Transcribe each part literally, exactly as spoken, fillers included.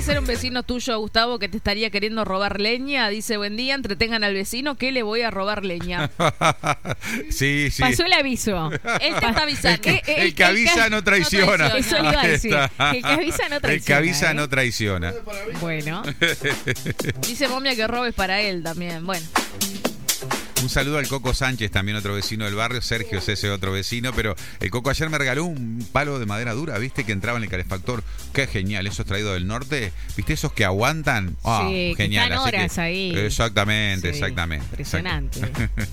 ser un vecino tuyo, Gustavo, que te estaría queriendo robar leña. Dice, buen día, entretengan al vecino que le voy a robar leña. Sí, sí. Pasó el aviso. Él te está avisando. El que, el el que avisa no traiciona. no traiciona. Eso le iba a decir. El que avisa no traiciona. El que avisa ¿eh? no traiciona. Bueno. Dice Momia que robes para él también. Bueno. Un saludo al Coco Sánchez, también otro vecino del barrio. Sergio es ese otro vecino, pero el Coco ayer me regaló un palo de madera dura, ¿viste? Que entraba en el calefactor. Qué genial, esos traídos del norte. ¿Viste esos que aguantan? Ah, sí, genial. Que están Así horas que, ahí. Exactamente, sí, exactamente. Impresionante. Exactamente.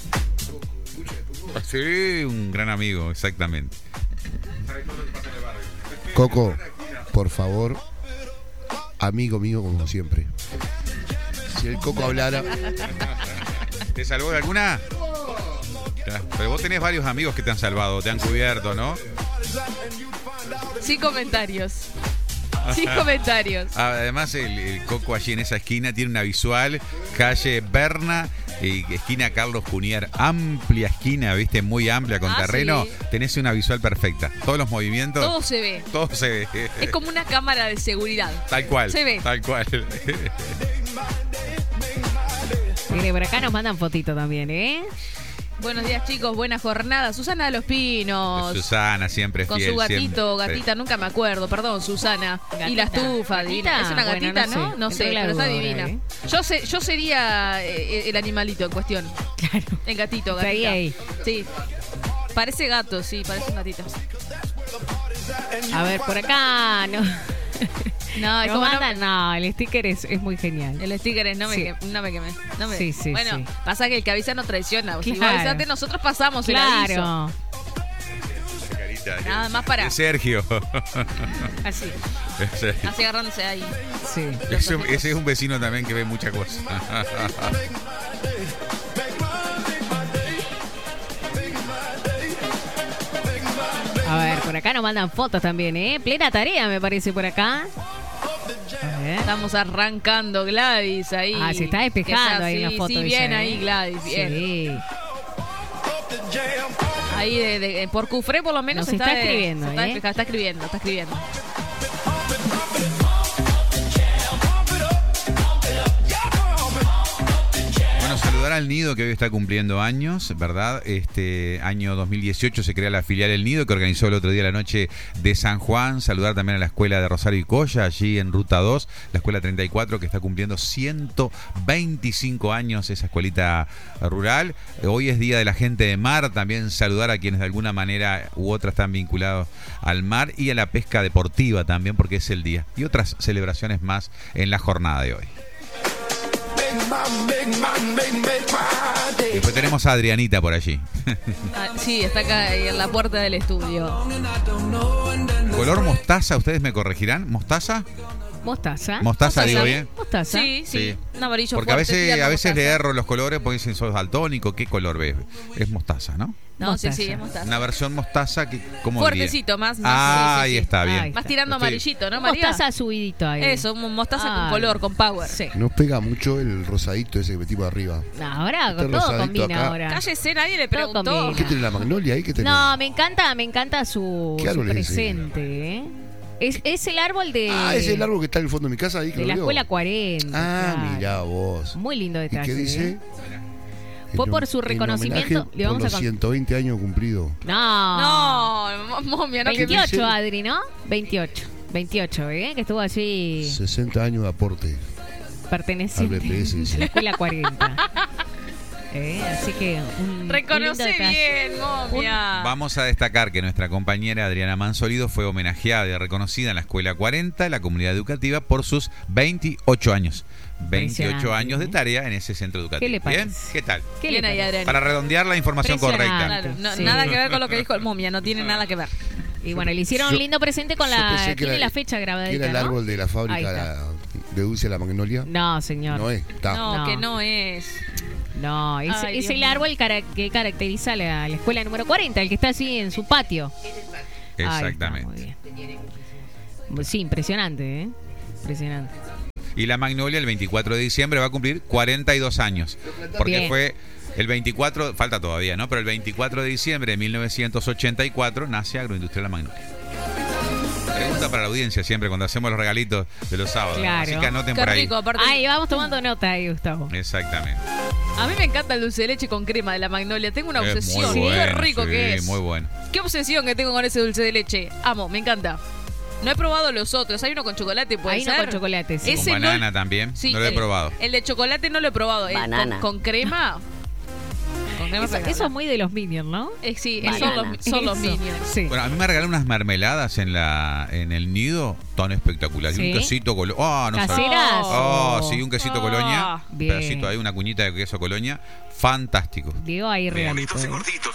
Sí, un gran amigo, exactamente. Coco, por favor, amigo mío como siempre. Si el Coco hablara... ¿Te salvó de alguna? Pero vos tenés varios amigos que te han salvado, te han cubierto, ¿no? Sin comentarios. Sin comentarios. Además, el, el Coco allí en esa esquina tiene una visual, calle Berna, y esquina Carlos Junier, amplia esquina, viste, muy amplia con Ah, terreno. sí. Tenés una visual perfecta. Todos los movimientos. Todo se ve. Todo se ve. Es como una cámara de seguridad. Tal cual. Se ve. Tal cual. Mire, por acá nos mandan fotito también, ¿eh? Buenos días, chicos. Buena jornada. Susana de los Pinos. Susana, siempre Con fiel. su gatito, siempre. gatita, nunca me acuerdo. Perdón, Susana. Gatita. Y la estufa, divina. Es una Bueno, gatita, no ¿no? sé. No sé, Entré la pero está duda divina. ahora, ¿eh? Yo sé, yo sería eh, el animalito en cuestión. Claro. El gatito, Está ahí, gatita. ahí. Sí. Parece gato, sí, parece un gatito. A ver, por acá no. No, es Nos como no- mandan, no, el sticker es, es muy genial. El sticker es no me, Sí. que- no me quemé. No me... Sí, sí, bueno, sí. pasa que el que avisa no traiciona. Si vos Claro. avisaste, nosotros pasamos el aviso. Claro. Nada más para. Es Sergio. Así, Es Sergio. así agarrándose ahí. Sí. Ese, ese es un vecino también que ve muchas cosas. A ver, por acá nos mandan fotos también, ¿eh? Plena tarea, me parece, por acá. A ver. Estamos arrancando, Gladys, ahí. Ah, se está despejando Que ahí sí, la foto. Sí, esa, bien ¿eh? ahí, Gladys, bien. Sí. Ahí de, de- por Cufré por lo menos Nos está escribiendo, se está, ¿eh? despejando, está escribiendo, está escribiendo. Bueno, saludar al Nido que hoy está cumpliendo años, ¿verdad? Este año dos mil dieciocho se crea la filial El Nido que organizó el otro día la noche de San Juan. Saludar también a la escuela de Rosario y Coya, allí en Ruta dos, la escuela treinta y cuatro que está cumpliendo ciento veinticinco años, esa escuelita rural. Hoy es Día de la Gente de Mar, también saludar a quienes de alguna manera u otra están vinculados al mar y a la pesca deportiva también porque es el día. Y otras celebraciones más en la jornada de hoy. Después tenemos a Adrianita por allí. Ah, sí, está acá ahí en la puerta del estudio. Color mostaza, ¿ustedes me corregirán? ¿Mostaza? Mostaza. Mostaza, digo Mostaza. bien. Mostaza. Sí, sí, Sí. un amarillo Porque a fuerte, veces, tirando a veces le mostaza. erro los colores porque dicen sos daltónico. ¿Qué color ves? Es mostaza, ¿no? No, sí, Mostaza. sí, es mostaza. Una versión mostaza que, ¿cómo Fuertecito, diría? más, más. Ah, sí, sí, ahí sí. está, bien. Ahí Más tirando Estoy- amarillito, ¿no, María? Mostaza subidito ahí. Eso, un mostaza con Ah, color, con power. Sí. Nos pega mucho el rosadito ese que metimos arriba. Ahora Este con todo rosadito combina acá. ahora. Cállese, nadie le Todo preguntó. combina. ¿Qué tiene la magnolia ahí? ¿Qué tiene? No, me encanta, me encanta su, ¿Qué su árbol es ese? presente, ¿eh? Es, es el árbol de, Ah, ese es el árbol que está en el fondo de mi casa ahí que de lo la veo. escuela cuarenta. Ah, claro. mirá vos. Muy lindo ¿Y detalle. qué dice? ¿eh? Fue En- por su en reconocimiento, homenaje le vamos por a los con- ciento veinte años cumplidos. No. No, momia, no que veintiocho, dice? Adri, ¿no? veintiocho. veintiocho, ¿eh? Que estuvo allí sesenta años de aporte perteneciente al B P S, a dice. la escuela cuarenta. ¿Eh? Así que un, reconoce un lindo detalle. bien, momia. Vamos a destacar que nuestra compañera Adriana Mansolido fue homenajeada y reconocida en la Escuela cuarenta, la comunidad educativa, por sus veintiocho años. veintiocho Impresionante, años de ¿eh? tarea en ese centro educativo. ¿Qué le parece? ¿Bien? ¿Qué tal? ¿Qué Bien le ahí, parece? Adriana. Para redondear la información Impresionante. correcta. Claro, no- Sí. nada que ver con lo que dijo el momia, no tiene nada que ver. Y bueno, le hicieron un Yo- lindo presente con yo la... pensé que Tiene era- la fecha grabadita, ¿Qué era el ¿no? árbol de la Ahí fábrica está. la- de dulce de la magnolia? No, señor. No es, está. No, No. que no es. No, es, Ay, es Dios el mío. árbol cara- que caracteriza la, la escuela número cuarenta, el que está así en su patio. Ahí está, Exactamente. muy bien. Sí, impresionante, ¿eh? Impresionante. Y la Magnolia el veinticuatro de diciembre va a cumplir cuarenta y dos años. Porque Bien. fue el veinticuatro, falta todavía, ¿no? Pero el veinticuatro de diciembre de mil novecientos ochenta y cuatro nace Agroindustrial La Magnolia. Pregunta para la audiencia siempre cuando hacemos los regalitos de los sábados. Claro. Así que anoten Qué por ahí. rico, aparte. Ahí vamos tomando nota ahí, Gustavo. Exactamente. A mí me encanta el dulce de leche con crema de la Magnolia. Tengo una Es obsesión. muy Qué bueno, rico sí, que es. muy bueno. Qué obsesión que tengo con ese dulce de leche. Amo, me encanta. No he probado los otros. Hay uno con chocolate, puede Hay uno ser. con chocolate, sí. Con Ese banana no- también. Sí, no lo he el- probado. El de chocolate no lo he probado. Eh, Banana. Con, con crema. Con crema Eso, regala. eso es muy de los Minions, ¿no? Eh, sí, Banana. son los, son los Eso. Minions. Sí. Bueno, a mí me regalaron unas mermeladas en la en el nido tan espectaculares. ¿Sí? Un quesito colonia. Oh, no sabía. ¿Caseras? Oh, sí, un quesito Ah, colonia. Un bien. pedacito ahí, una cuñita de queso colonia. Fantástico. Diego ahí regalito. eh.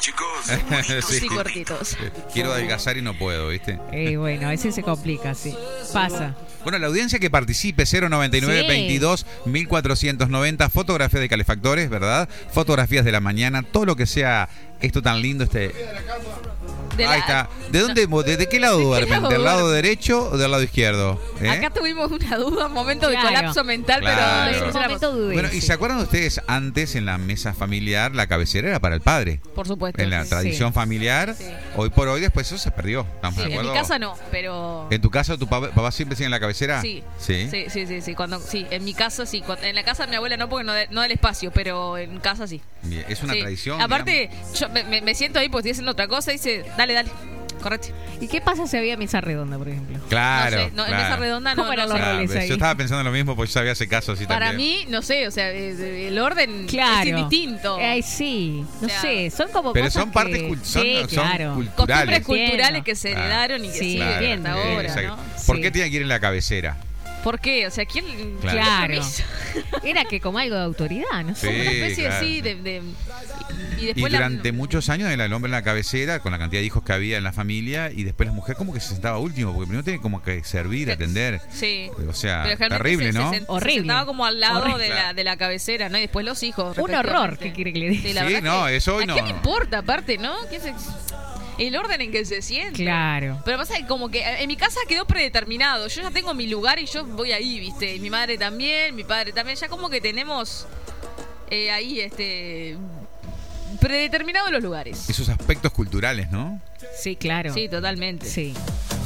Sí. Sí, cortitos. Quiero adelgazar y no puedo, ¿viste? Eh, bueno, a veces se complica, sí. Pasa. Bueno, la audiencia que participe, cero noventa y nueve, Sí. veintidós, mil cuatrocientos noventa, fotografías de calefactores, ¿verdad? Fotografías de la mañana, todo lo que sea esto tan lindo, este... De Ahí la- está. ¿De dónde, de, de qué lado ¿De qué duermen? lado ¿Del lado duermen? derecho o del lado izquierdo? ¿Eh? Acá tuvimos una duda, un momento Claro. de colapso mental, Claro. pero En un solucionamos. momento dudé. Bueno, ¿y sí. se acuerdan ustedes antes en la mesa familiar la cabecera era para el padre? Por supuesto. En la sí. tradición familiar, Sí. hoy por hoy después eso se perdió. ¿Estamos Sí, de en mi acuerdo? casa no, pero... ¿En tu casa tu papá, papá siempre sigue en la cabecera? Sí. Sí. Sí, sí, sí, sí. Cuando, sí, en mi casa sí. Cuando- en la casa de mi abuela no, porque no, de- no del espacio, pero en casa sí. Bien, es una Sí. tradición. Aparte, yo me, me- me siento ahí porque estoy haciendo otra cosa y dice, dale, dale, correcte. ¿Y qué pasa si había mesa redonda, por ejemplo? Claro. no sé, no, en claro. mesa redonda no, ¿Cómo eran no los sé. Claro, roles ahí? yo estaba pensando lo mismo porque yo sabía ese caso así Para también. mí, no sé, o sea, eh, el orden Claro. es indistinto. Ay, sí. No O sea, sé, son como Pero cosas son partes que... cul- son, sí, son claro. Costumbres culturales. culturales Entiendo. que se Claro. heredaron y que Sí, siguen hasta entiendo. ahora, Exacto. ¿no? ¿Por Sí. qué tiene que ir en la cabecera? ¿Por qué? O sea, ¿quién? Claro. Claro. permiso? Era que como algo de autoridad, no sé. Sí, Una especie claro, así sí. de, de- Y Y después la- durante muchos años era el hombre en la cabecera, con la cantidad de hijos que había en la familia, y después la mujer como que se sentaba último, porque primero tiene como que servir, atender. Sí. O sea, Pero generalmente terrible, se, ¿no? Se, sent- se Horrible. sentaba como al lado Horrible. de la, de la cabecera, ¿no? Y después los hijos. Un horror, respectivamente. ¿qué quiere que le diga? Sí, la Sí, verdad no, que- eso hoy ¿a no. quién le importa, aparte, no? ¿Quién se- El orden en que se siente. Claro. Pero pasa que como que en mi casa quedó predeterminado. Yo ya tengo mi lugar y yo voy ahí, ¿viste? Y mi madre también, mi padre también. Ya como que tenemos eh, ahí, este... predeterminados los lugares. Esos aspectos culturales, ¿no? Sí, claro. Sí, totalmente. Sí.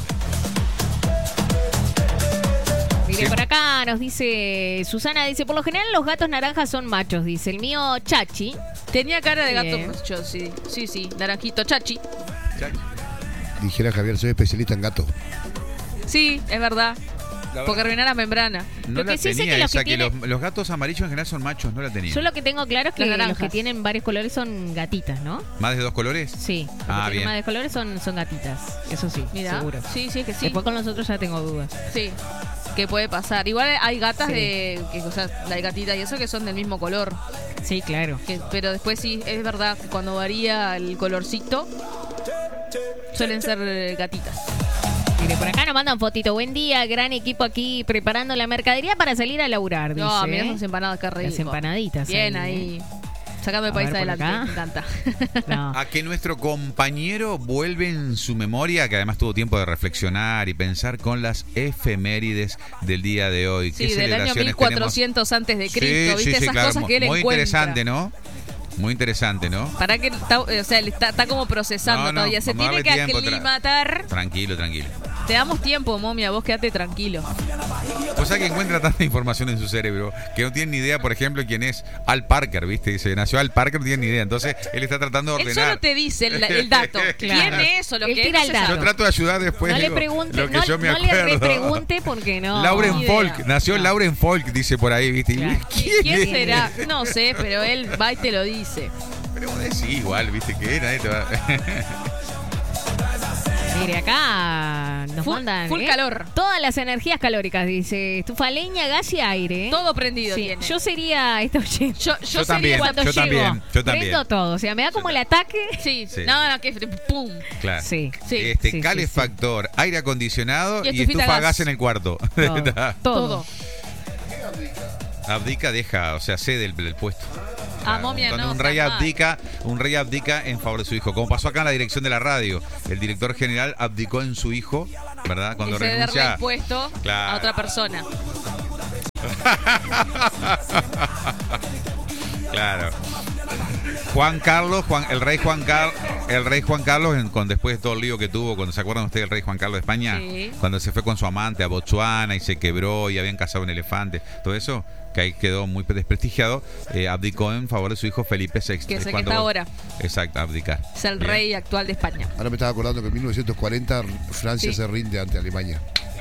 Mire, Sí. por acá nos dice Susana, dice, por lo general los gatos naranjas son machos, dice. El mío, Chachi. Tenía cara de gato Bien. yo, sí. Sí, sí. Naranjito, chachi. Dijera Javier, soy especialista en gatos. Sí, es verdad. La Porque arruiná la membrana. No Lo la que sí sé tenía que los esa, que que, tienen- los, los gatos amarillos en general son machos, no la tenía. Yo lo que tengo claro es que Las los naranjas. que tienen varios colores son gatitas, ¿no? ¿Más de dos colores? Sí. Los Ah, que tienen bien. más de colores son, son gatitas. Eso sí, Mira. seguro. Sí, sí, es que sí. Después con los otros ya tengo dudas. Sí. Que puede pasar. Igual hay gatas Sí. de. Que, o sea, hay gatitas y eso que son del mismo color. Sí, claro. Que, pero después sí, es verdad que cuando varía el colorcito, suelen ser eh, gatitas. Mire, por acá nos mandan fotito. Buen día, gran equipo aquí preparando la mercadería para salir a laburar, dice. No, mirá esas empanadas que rico. Las empanaditas. Bien ahí, ahí. Sacando el A país ver, por adelante. acá. Me encanta. ¿eh? No. A que nuestro compañero vuelve en su memoria, que además tuvo tiempo de reflexionar y pensar con las efemérides del día de hoy. Sí, ¿Qué del año celebraciones mil cuatrocientos antes de tenemos? Cristo. Sí, ¿Viste sí, sí, esas claro. cosas que él Muy encuentra? interesante, ¿no? Muy interesante, ¿no? Para que está, o sea, él está, está como procesando No, no, todavía. Se vamos a tiene que darle tiempo, tra- aclimatar. Tranquilo, tranquilo. Te damos tiempo, momia. Vos quédate tranquilo. O sea que encuentra tanta información en su cerebro que no tiene ni idea, por ejemplo, quién es Al Parker, ¿viste? Dice, nació Al Parker, no tiene ni idea. Entonces, él está tratando de Él ordenar. solo te dice el, el dato. Claro. ¿Quién es o lo Él que es? tira No el se dato. sabe. Yo trato de ayudar después. no le digo, pregunte, lo que no, yo me no le acuerdo. repregunte porque no. Lauren ni idea. Folk, nació No. Lauren Folk, dice por ahí, ¿viste? Y, Claro. ¿Quién, ¿Quién es? será? No sé, pero él va y te lo dice. Pero vos decís igual, ¿viste? Que nadie te va... Mire, acá nos Full- mandan full ¿eh? calor. Todas las energías calóricas, dice. Estufa, leña, gas y aire. Todo prendido Sí, tiene. yo sería esta oyente. yo, yo Yo sería también, Cuando yo llego, también, yo también. prendo todo. O sea, me da como el ataque. Sí, Sí. no, no, que pum. Claro. Sí. Sí. Este, Sí, sí, calefactor, aire acondicionado Y y, estufita estufa gas. gas en el cuarto. Todo. Todo. todo. Abdica, deja, o sea, cede el, el puesto. Ah, momia, Cuando no, un rey está mal. abdica, un rey abdica en favor de su hijo. Como pasó acá en la dirección de la radio, el director general abdicó en su hijo, ¿verdad? Cuando Y cederle renuncia. el puesto Claro. a otra persona. Claro. Juan Carlos, Juan, el rey Juan Carlos. El rey Juan Carlos, en- con después de todo el lío que tuvo, cuando se acuerdan ustedes del rey Juan Carlos de España, Sí. cuando se fue con su amante a Botsuana y se quebró y habían cazado un elefante, todo eso, que ahí quedó muy desprestigiado, eh, abdicó en favor de su hijo Felipe sexto. Que es Es el que cuando- está ahora. Exacto, abdicar. Es el Bien. rey actual de España. Ahora me estaba acordando que en mil novecientos cuarenta Francia Sí. se rinde ante Alemania.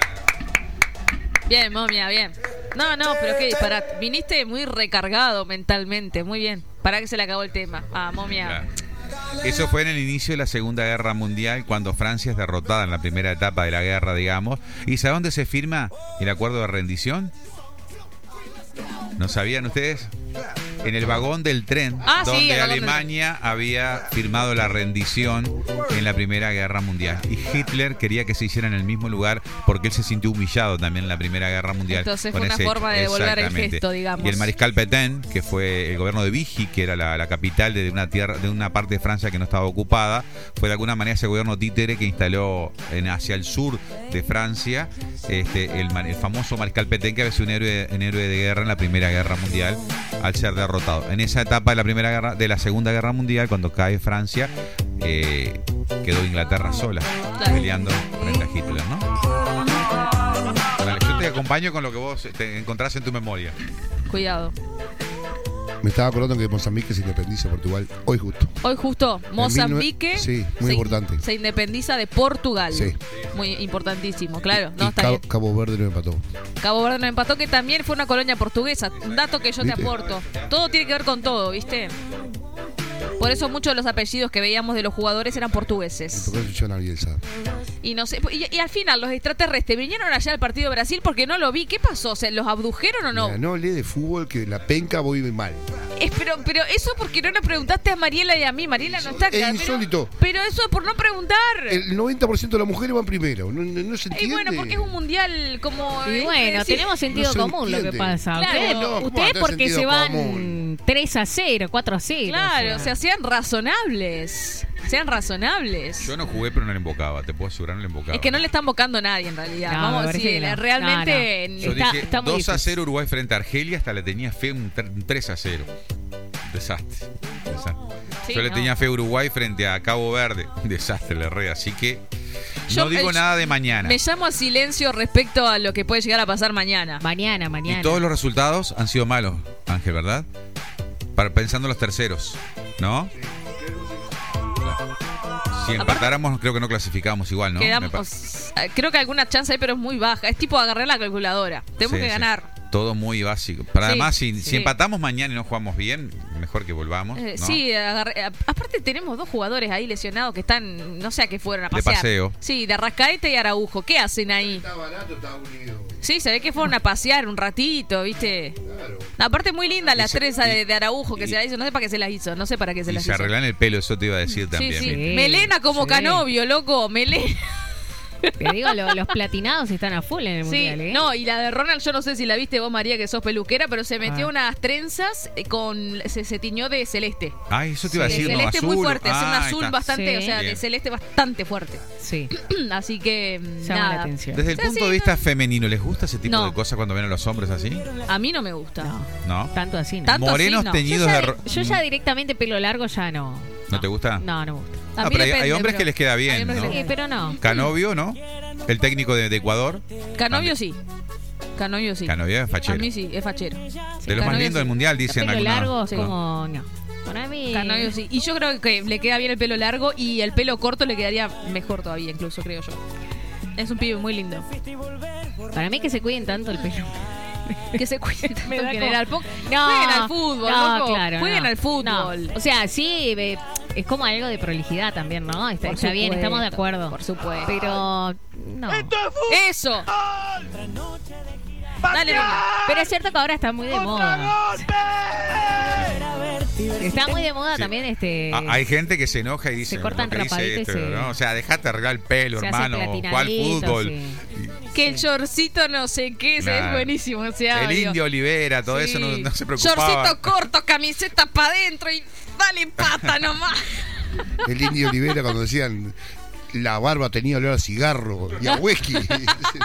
Bien, momia, bien. No, no, pero qué disparate. Viniste muy recargado mentalmente, muy bien. Para que se le acabó el tema. Ah, momia. Claro. Eso fue en el inicio de la Segunda Guerra Mundial, cuando Francia es derrotada en la primera etapa de la guerra, digamos. ¿Y sabe dónde se firma el acuerdo de rendición? ¿No sabían ustedes? En el vagón del tren, Ah, sí, donde el vagón del Alemania había firmado la rendición en la Primera Guerra Mundial. Y Hitler quería que se hiciera en el mismo lugar porque él se sintió humillado también en la Primera Guerra Mundial. Entonces con fue una ese- forma de devolver el exactamente. gesto, digamos. Y el mariscal Pétain, que fue el gobierno de Vichy, que era la, la capital de una tierra, de una parte de Francia que no estaba ocupada, fue de alguna manera ese gobierno títere que instaló en, hacia el sur de Francia este, el, ma- el famoso mariscal Pétain, que había sido un héroe, un héroe de guerra en la Primera Guerra Mundial al ser derrotado. En esa etapa de la primera guerra, de la Segunda Guerra Mundial, cuando cae Francia, eh, quedó Inglaterra sola, Claro. peleando frente a Hitler, ¿no? Dale, yo te acompaño con lo que vos te encontrás en tu memoria. Cuidado. Me estaba acordando que Mozambique se independiza de Portugal hoy justo. Hoy justo Mozambique En mil nue- sí, muy se, importante. se independiza de Portugal. Sí. Muy importantísimo, claro. No, y está Cabo, bien. Cabo Verde lo empató. Cabo Verde no empató, que también fue una colonia portuguesa. Un dato que yo te ¿Viste? aporto. Todo tiene que ver con todo, ¿viste? Por eso muchos de los apellidos que veíamos de los jugadores eran Y portugueses. tocó el John Bielsa. Y no sé, y, y al final los extraterrestres vinieron allá al partido de Brasil porque no lo vi. ¿Qué pasó? ¿Se los abdujeron o no? Mira, no hablé de fútbol, que la penca voy mal. Es, pero, pero eso porque no nos preguntaste a Mariela y a mí. Mariela no está acá. Es pero- insólito. Pero, eso es por no preguntar. El noventa por ciento de las mujeres van primero. No, no, no se Y entiende. bueno, porque es un mundial como... Y eh, bueno, sí. tenemos sentido no se común lo que entiende. pasa. Claro. Ustedes, No, ¿cómo ustedes va a tener porque sentido se van común? tres a cero, cuatro a cero. Claro, o sea, o sea. sean razonables. Sean razonables. Yo no jugué, pero no le embocaba. Te puedo asegurar, no le embocaba. Es que no le están invocando a nadie en realidad. No, me Vamos a parece decir, que no. realmente... Yo Está- dije está muy dos a difícil. cero Uruguay frente a Argelia, hasta le tenía fe un tre- un tres a cero. Desastre. Desastre. Sí, Yo le no. tenía fe a Uruguay frente a Cabo Verde. Desastre, le erré. Así que Yo- no digo eh, nada de mañana. Me llamo a silencio respecto a lo que puede llegar a pasar mañana. Mañana, mañana. Y todos los resultados han sido malos, Ángel, ¿verdad? Para, pensando en los terceros, ¿no? Si empatáramos, creo que no clasificábamos igual, ¿no? Me pa- Quedamos, eh, creo que alguna chance hay, pero es muy baja. Es tipo agarrar la calculadora. Tenemos Sí, que sí. ganar. Todo muy básico. Pero Sí, además, si, sí. si empatamos mañana y no jugamos bien, mejor que volvamos. Eh, ¿no? Sí, agarré- a- aparte tenemos dos jugadores ahí lesionados que están, no sé a qué fueron a De pasear. paseo. Sí, de Arrascaeta y Araujo. ¿Qué hacen ahí? Está barato, está unido. Sí, se ve que fueron a pasear un ratito, ¿viste? Aparte muy linda la Y se- trenza y- de, de Araujo que y- se la hizo. No sé para qué se las hizo. No sé para qué se Y las se hizo. arreglan el pelo, eso te iba a decir Sí, también. sí. Sí, Melena como sí. Canovio, loco. Melena. Te digo, lo- los platinados están a full en el Sí, mundial, ¿eh? no, y la de Ronald, yo no sé si la viste vos, María, que sos peluquera, pero se metió Ah. unas trenzas eh, con. Se, se tiñó de celeste. Ay, eso te iba a De decir, no, celeste azul. muy fuerte, es un Ah, ahí azul está. bastante, Sí. o sea, de Bien. celeste bastante fuerte. Sí, Así que. mm, llama la nada. atención. Desde el Sí, punto sí, de vista femenino, ¿les gusta ese tipo No. de cosas cuando ven a los hombres así? A mí no me gusta. No, ¿No? tanto así no. Tanto Morenos así, no. Yo teñidos ya, de... de- ro- yo ya directamente pelo largo ya no. ¿No te gusta? No, no me gusta. A No, mí pero hay, depende, hay hombres pero- que les queda hay bien, hombres que ¿no? les Sí, pero no. Canovio, ¿no? El técnico de, de Ecuador. Canovio sí. Canovio sí. Canovio es A fachero. mí sí, es fachero. De los más Canovio lindos sí. del mundial, dicen Pelo algunos. largo es Sí. como... No. Para mí... Canovio sí. Y yo creo que le queda bien el pelo largo y el pelo corto le quedaría mejor todavía, incluso, creo yo. Es un pibe muy lindo. Para mí que se cuiden tanto el pelo. Que se cuiden tanto Me en da general. como- Pon- Jueguen al fútbol, no, loco. claro, Jueguen no, al fútbol. no. O sea, sí, ve, es como algo de prolijidad también, ¿no? Está, Por está bien, supuesto, estamos de acuerdo. Por supuesto. Pero no. ¡Eso! Dale, Luna. Pero es cierto que ahora está muy de moda. Está muy de moda Sí. también este. Ah, hay gente que se enoja y dice, Se cortan ¿por qué dice rapadito y esto, se- ¿no? O sea, dejate arreglar el pelo, se hace hermano, juega al platinadito, fútbol. sí. Que el shortcito no sé qué, ese es Claro. buenísimo ese El audio. Indio Olivera, todo Sí. eso no, no se preocupaba. Shortcito corto, camiseta para adentro y dale pata nomás. El Indio Olivera cuando decían la barba tenía olor a cigarro y a whisky.